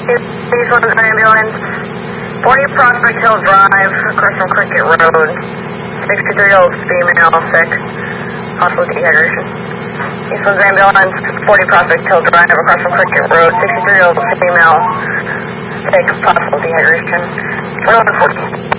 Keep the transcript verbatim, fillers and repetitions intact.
East London ambulance, forty Prospect Hill Drive, across from Cricket Road, sixty-three-year-old female, sick, possible dehydration. East London ambulance, forty Prospect Hill Drive, across from Cricket Road, sixty-three-year-old female, sick, possible dehydration. twenty-one forty.